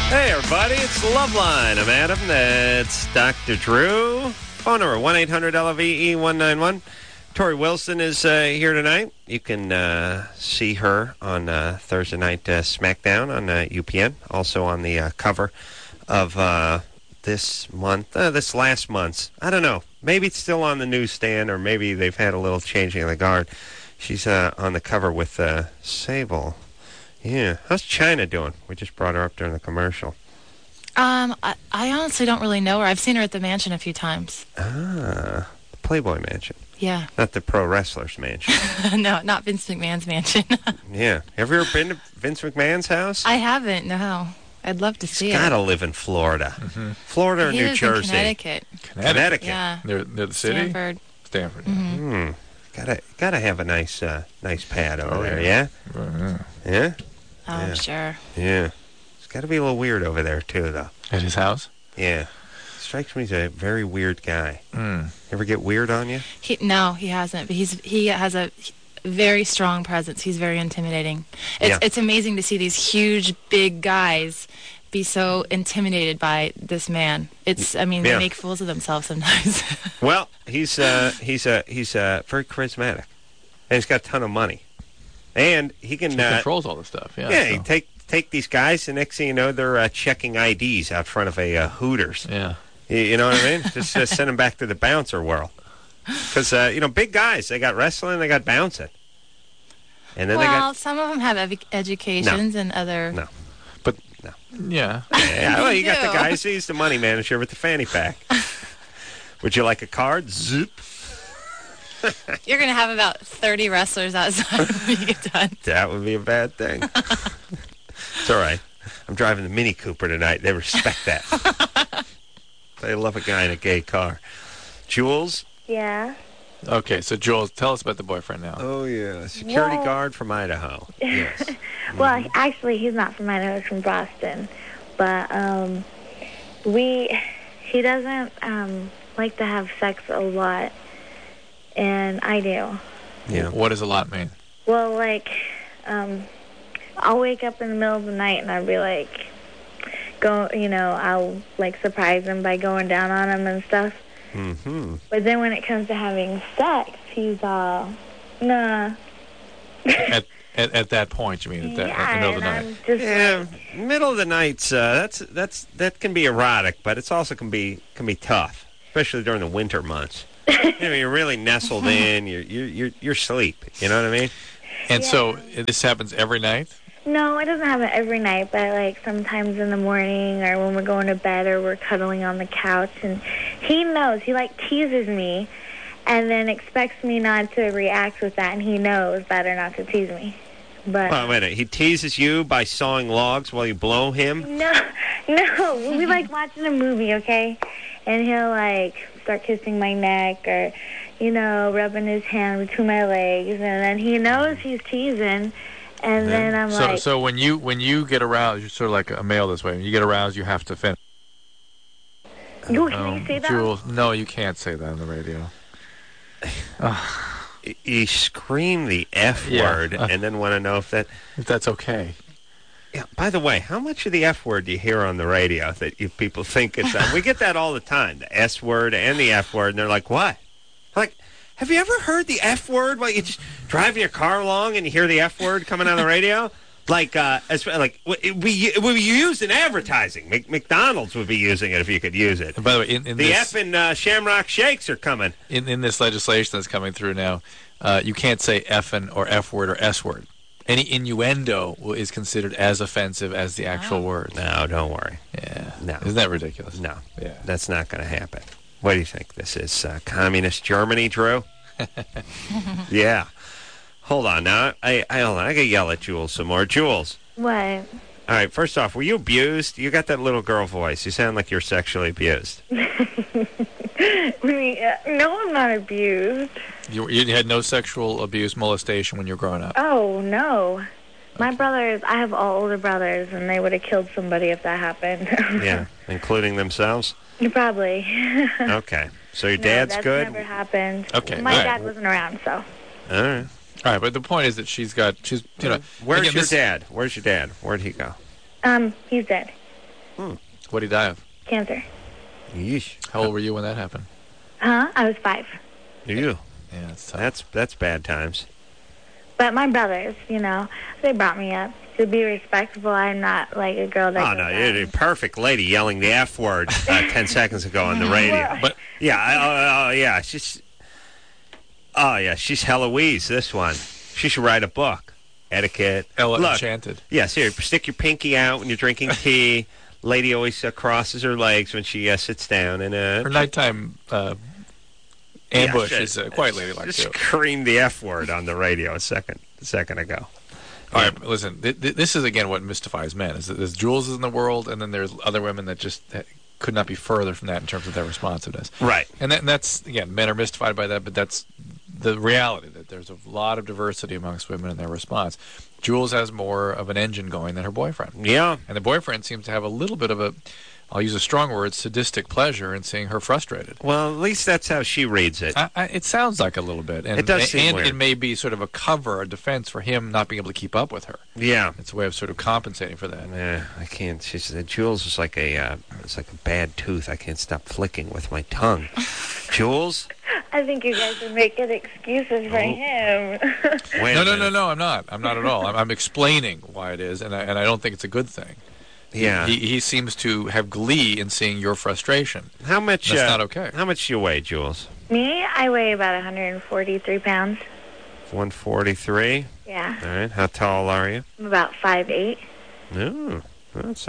Hey, everybody, it's Loveline. I'm Adam. That's Dr. Drew. Phone number 1-800-LVE-191. Tori Wilson is here tonight. You can see her on Thursday night SmackDown on UPN. Also on the cover of this last month's. I don't know. Maybe it's still on the newsstand, or maybe they've had a little changing of the guard. She's on the cover with Sable. Yeah. How's China doing? We just brought her up during the commercial. I honestly don't really know her. I've seen her at the mansion a few times. Ah, the Playboy Mansion. Yeah. Not the pro wrestler's mansion. No, not Vince McMahon's mansion. Yeah. Have you ever been to Vince McMahon's house? I haven't, no. I'd love to see it. He's got to live in Florida. Mm-hmm. Florida or New Jersey? In Connecticut. Connecticut. Yeah. Near the city? Stanford. Mm-hmm. Gotta have a nice pad over there, yeah? Yeah? Oh, I'm sure. Yeah. It's got to be a little weird over there, too, though. At his house? Yeah. Strikes me as a very weird guy. Mm. Ever get weird on you? No, he hasn't. But he has a very strong presence. He's very intimidating. It's amazing to see these huge, big guys be so intimidated by this man. They make fools of themselves sometimes. Well, he's very charismatic, and he's got a ton of money, and he can he controls all the stuff. Yeah. Yeah, so. He take these guys, and next thing you know, they're checking IDs out front of a Hooters. Yeah, you know what I mean? Just send them back to the bouncer world, because big guys, they got wrestling, they got bouncing, and then some of them have educations and other. No. No. Yeah. Well, you got the guy. He's the money manager with the fanny pack. Would you like a card? Zoop. You're going to have about 30 wrestlers outside when you get done. That would be a bad thing. It's all right. I'm driving the Mini Cooper tonight. They respect that. They love a guy in a gay car. Jules? Yeah? Okay, so Jules, tell us about the boyfriend now. Oh, yeah. Security guard from Idaho. Yes. Well, actually, he's not from Idaho. He's from Boston. But he doesn't like to have sex a lot, and I do. Yeah. What does a lot mean? Well, I'll wake up in the middle of the night, and I'll be like, I'll surprise him by going down on him and stuff. Mm-hmm. But then when it comes to having sex, he's all, nah. At that point, you mean, at the middle of the night? Middle of the nights. That can be erotic, but it's also can be tough, especially during the winter months. You're really nestled in. You're asleep. You know what I mean? And so this happens every night? No, it doesn't happen every night, but sometimes in the morning or when we're going to bed or we're cuddling on the couch, and he knows. He teases me and then expects me not to react with that, and he knows better not to tease me. But wait a minute. He teases you by sawing logs while you blow him? No. We like watching a movie, okay? And he'll start kissing my neck or, rubbing his hand between my legs, and then he knows he's teasing. And then I'm So when you get aroused, you're sort of like a male this way. When you get aroused, you have to finish. Can you say that? Jules, no, you can't say that on the radio. You scream the F word and then want to know if that's okay. Yeah. By the way, how much of the F word do you hear on the radio that you people think it's? We get that all the time, the S word and the F word, and they're like, "What?" Have you ever heard the F word while you just driving your car along and you hear the F word coming on the radio? It would be used in advertising. McDonald's would be using it if you could use it. And by the way, in the this, F and Shamrock Shakes are coming. In this legislation that's coming through now, you can't say F-in or F word or S word. Any innuendo is considered as offensive as the actual word. No, don't worry. Yeah. No. Isn't that ridiculous? No. Yeah. That's not going to happen. What do you think? This is communist Germany, Drew? Yeah. Hold on. Now, I got to yell at Jules some more. Jules. What? All right, first off, were you abused? You got that little girl voice. You sound like you're sexually abused. No, I'm not abused. You had no sexual abuse, molestation when you were growing up? Oh, no. My brothers, I have all older brothers, and they would have killed somebody if that happened. Yeah, including themselves? Probably. Okay. So your dad's good? That never happened. Okay. My dad wasn't around, so. All right. All right, but the point is that Where's your dad? Where's your dad? Where'd he go? He's dead. What did he die of? Cancer. Yeesh. How old were you when that happened? Huh? I was 5. You. Yeah, that's tough. That's bad times. But my brothers, they brought me up to be respectful. I'm not like a girl that. Oh no, you're a perfect lady yelling the F word 10 seconds ago on the radio. But yeah, she's Heloise. This one, she should write a book. Etiquette. Ella Look, Enchanted. Yes, here, stick your pinky out when you're drinking tea. Lady always crosses her legs when she sits down. And Her nighttime ambush is quite ladylike, just too. screamed the F word on the radio a second ago. All right, listen, this is, again, what mystifies men, is that there's Jules in the world, and then there's other women that just could not be further from that in terms of their responsiveness. Right. And that's, again, men are mystified by that, but that's the reality, that there's a lot of diversity amongst women in their response. Jules has more of an engine going than her boyfriend. Yeah. And the boyfriend seems to have a little bit of a, I'll use a strong word, sadistic pleasure in seeing her frustrated. Well, at least that's how she reads it. It sounds like a little bit. And, it does seem weird. It may be sort of a cover, a defense for him not being able to keep up with her. Yeah. It's a way of sort of compensating for that. Yeah, I can't. Jules is like it's like a bad tooth. I can't stop flicking with my tongue. Jules? I think you guys are making excuses for him. No, I'm not. I'm not at all. I'm explaining why it is, and I don't think it's a good thing. Yeah. He seems to have glee in seeing your frustration. How much? That's not okay. How much do you weigh, Jules? Me, I weigh about 143 pounds. 143? Yeah. All right. How tall are you? I'm about 5'8". No. That's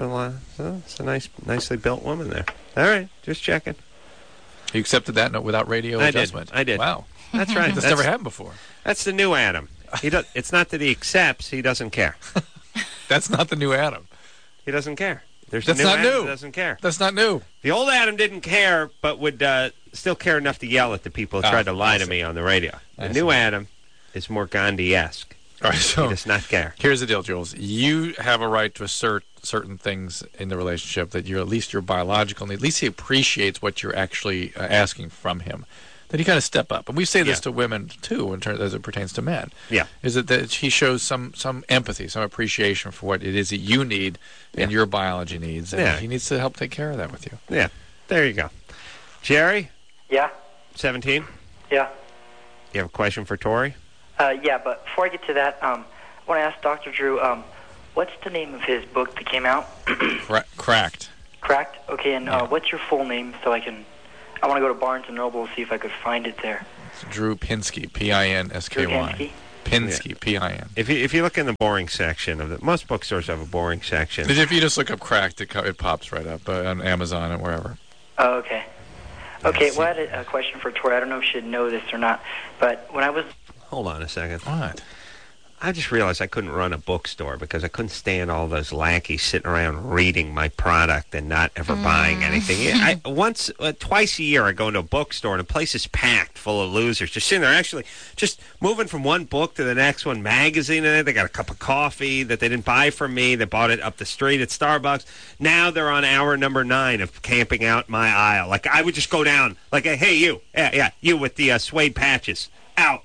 a nicely built woman there. All right. Just checking. You accepted that without radio adjustment? I did. Wow. That's right. That's never happened before. That's the new Adam. It's not that he accepts. He doesn't care. That's not the new Adam. He doesn't care. That's not Adam new. Who doesn't care. That's not new. The old Adam didn't care, but would still care enough to yell at the people who tried to lie to me on the radio. The new Adam is more Gandhi-esque. All right, so he does not care. Here's the deal, Jules. You have a right to assert certain things in the relationship that you're at least your biological need. At least he appreciates what you're actually asking from him. That he kind of step up. And we say this to women, too, in terms as it pertains to men. Yeah. Is it that he shows some empathy, some appreciation for what it is that you need and your biology needs. And he needs to help take care of that with you. Yeah. There you go. Jerry? Yeah? 17? Yeah. You have a question for Tori? Yeah, but before I get to that, I want to ask Dr. Drew, what's the name of his book that came out? Cracked. Cracked? Okay, and what's your full name so I want to go to Barnes & Noble and see if I could find it there. It's Drew Pinsky, Pinsky. Drew Pinsky? Pinsky, P-I-N. If you look in the boring section of most bookstores have a boring section. If you just look up Cracked, it pops right up on Amazon and wherever. Oh, okay. Okay, well, I had a question for Tori. I don't know if she'd know this or not, but when I was... Hold on a second. What? I just realized I couldn't run a bookstore because I couldn't stand all those lackeys sitting around reading my product and not ever buying anything. Twice a year I go into a bookstore and the place is packed full of losers. Just sitting there actually just moving from one book to the next one, magazine in it. They got a cup of coffee that they didn't buy from me. They bought it up the street at Starbucks. Now they're on hour number 9 of camping out my aisle. Like I would just go down like, hey, you. Yeah, you with the suede patches. Out.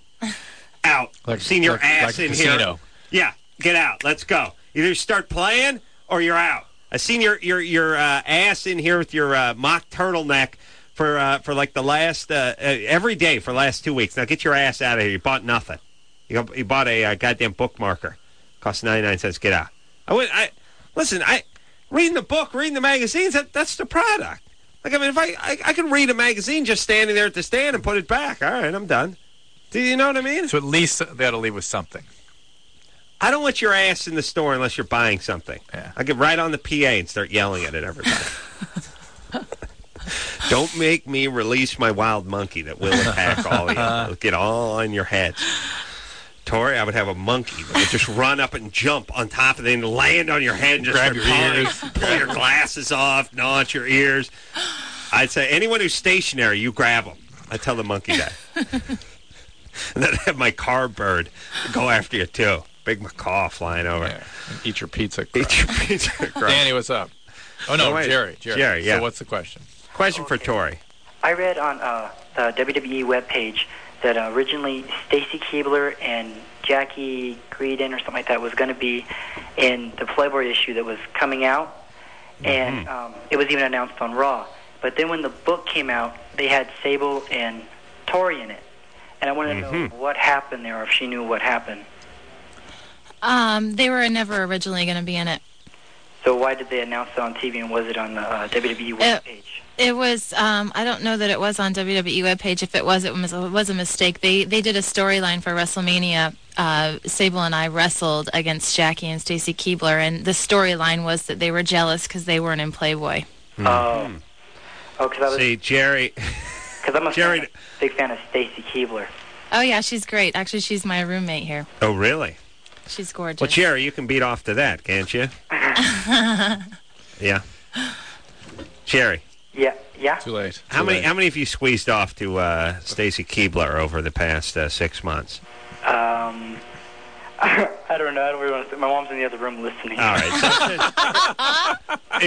I've seen your ass in here. Yeah, get out. Let's go. Either start playing or you're out. I've seen your ass in here with your mock turtleneck for like the last every day for the last 2 weeks. Now get your ass out of here. You bought nothing. You bought a goddamn bookmarker. Cost 99 cents. Get out. Listen. Reading the book, reading the magazines. That's the product. Like I mean, if I can read a magazine just standing there at the stand and put it back. All right, I'm done. Do you know what I mean? So at least they ought to leave with something. I don't want your ass in the store unless you're buying something. Yeah. I'll get right on the PA and start yelling at it every time. Don't make me release my wild monkey that will attack all of you. It'll get all on your heads. Tori, I would have a monkey that would just run up and jump on top of it and land on your head and just grab your ears, pull your glasses off, gnaw at your ears. I'd say anyone who's stationary, you grab them. I tell the monkey that. And then I have my car bird go after you, too. Big macaw flying over. Yeah. And eat your pizza. Eat your pizza. Danny, what's up? Oh, no, Jerry, yeah. So what's the question? Question for Tori. I read on the WWE webpage that originally Stacy Keibler and Jackie Greedon or something like that was going to be in the Playboy issue that was coming out. and it was even announced on Raw. But then when the book came out, they had Sable and Tori in it. And I wanted to know what happened there, or if she knew what happened. They were never originally going to be in it. So why did they announce it on TV, and was it on the WWE webpage? It was, I don't know that it was on WWE webpage. If it was a mistake. They did a storyline for WrestleMania. Sable and I wrestled against Jackie and Stacy Keibler, and the storyline was that they were jealous because they weren't in Playboy. Oh, because I was... See, Jerry... Because I'm a big fan of Stacy Keibler. Oh, yeah, she's great. Actually, she's my roommate here. Oh, really? She's gorgeous. Well, Jerry, you can beat off to that, can't you? Yeah. Jerry. Yeah. Too late. How many have you squeezed off to Stacy Keibler over the past 6 months? I don't know. I don't really want to. My mom's in the other room listening. All right.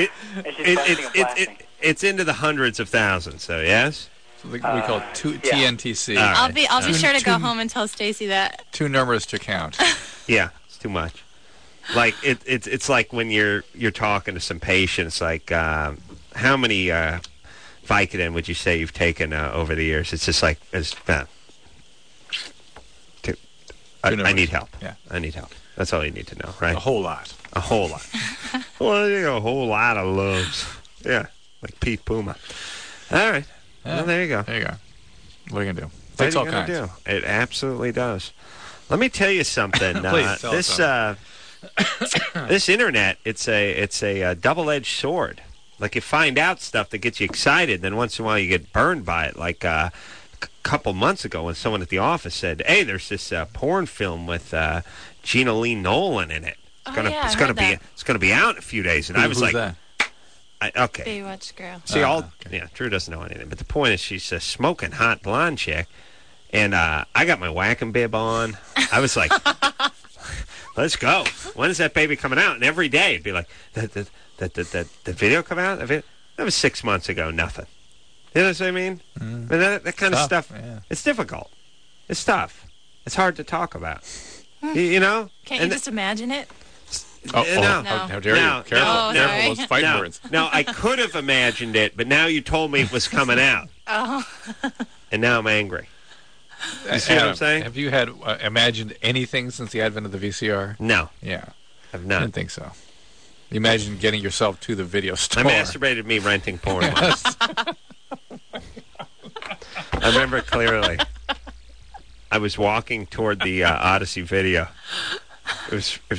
So it's into the hundreds of thousands, so yes? So we call it TNTC. Right. I'll be sure to go home and tell Stacy that. Too numerous to count. Yeah, it's too much. Like it's like when you're talking to some patients, like how many Vicodin would you say you've taken over the years? It's just like I need help. Yeah. I need help. That's all you need to know, right? A whole lot. A whole lot. Well, a whole lot of loves. Yeah, like Pete Puma. All right. Yeah. Well, there you go. There you go. What are you going to do? What Takes are all you gonna kinds. do? It absolutely does. Let me tell you something. Please, tell us This internet, it's a double-edged sword. Like, you find out stuff that gets you excited, then once in a while you get burned by it. Like a couple months ago when someone at the office said, hey, there's this porn film with Gina Lee Nolan in it. It's gonna be out in a few days. And I was like, that? Okay. Baywatch girl. See, okay. Drew doesn't know anything. But the point is, she's a smoking hot blonde chick, and I got my whacking bib on. I was like, let's go. When is that baby coming out? And every day it'd be like, the video come out? That was 6 months ago. Nothing. You know what I mean? And that kind of stuff. Yeah. It's difficult. It's tough. It's hard to talk about. You know? Can't you just imagine it? No. How dare you? Careful, Oh, careful sorry. those fight words. No, I could have imagined it, but now you told me it was coming out. Oh. And now I'm angry. You see what I'm saying? Have you had imagined anything since the advent of the VCR? No, Yeah. I've I not. didn't think so. You imagine getting yourself to the video store. I masturbated me renting porn once. I remember clearly. I was walking toward the Odyssey video. It was